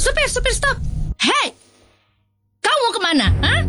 Supir, stop. Hei, kau mau kemana? Hah?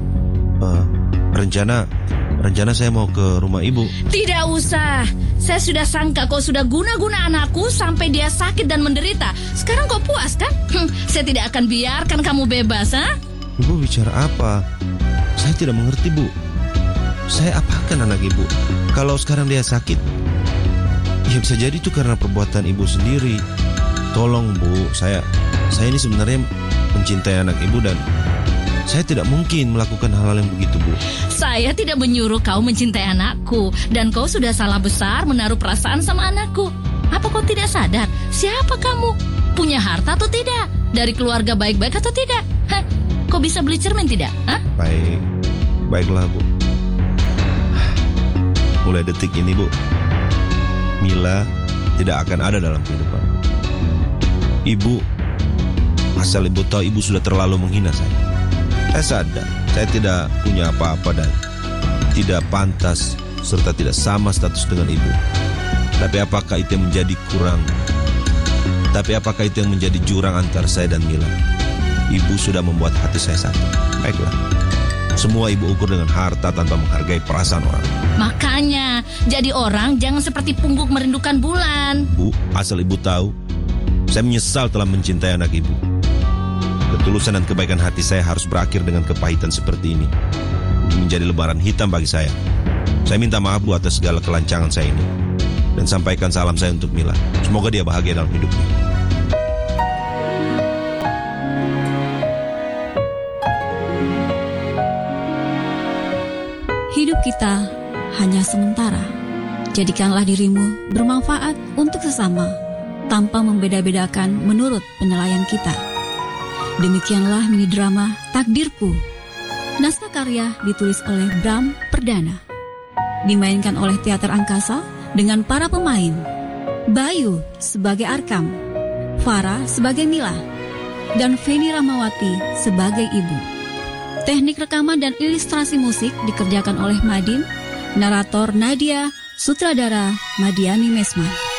Rencana saya mau ke rumah ibu. Tidak usah. Saya sudah sangka kau sudah guna-guna anakku sampai dia sakit dan menderita. Sekarang kau puas kan? Saya tidak akan biarkan kamu bebas, ha? Ibu bicara apa? Saya tidak mengerti, Bu. Saya apakan anak ibu? Kalau sekarang dia sakit, ya bisa jadi itu karena perbuatan ibu sendiri. Tolong, Bu, saya ini sebenarnya mencintai anak ibu dan saya tidak mungkin melakukan hal-hal yang begitu, Bu. Saya tidak menyuruh kau mencintai anakku. Dan kau sudah salah besar menaruh perasaan sama anakku. Apa kau tidak sadar? Siapa kamu? Punya harta atau tidak? Dari keluarga baik-baik atau tidak? Hah? Kau bisa beli cermin tidak? Hah? Baiklah, Bu. Mulai detik ini, Bu, Mila tidak akan ada dalam kehidupan ibu. Asal ibu tahu, ibu sudah terlalu menghina saya. Saya sadar saya tidak punya apa-apa dan tidak pantas serta tidak sama status dengan ibu. Tapi apakah itu yang menjadi jurang antara saya dan Mila? Ibu sudah membuat hati saya sakit. Baiklah, semua ibu ukur dengan harta tanpa menghargai perasaan orang. Makanya, jadi orang jangan seperti pungguk merindukan bulan. Bu, asal ibu tahu, saya menyesal telah mencintai anak ibu. Ketulusan dan kebaikan hati saya harus berakhir dengan kepahitan seperti ini. Ini menjadi lembaran hitam bagi saya. Saya minta maaf, Bu, atas segala kelancangan saya ini. Dan sampaikan salam saya untuk Mila. Semoga dia bahagia dalam hidupnya. Hidup kita hanya sementara. Jadikanlah dirimu bermanfaat untuk sesama, tanpa membeda-bedakan menurut penilaian kita. Demikianlah mini drama Takdirku. Naskah karya ditulis oleh Bram Perdana. Dimainkan oleh Teater Angkasa dengan para pemain: Bayu sebagai Arkam, Farah sebagai Mila, dan Feni Ramawati sebagai ibu. Teknik rekaman dan ilustrasi musik dikerjakan oleh Madin, narator Nadia, sutradara Madiani Mesman.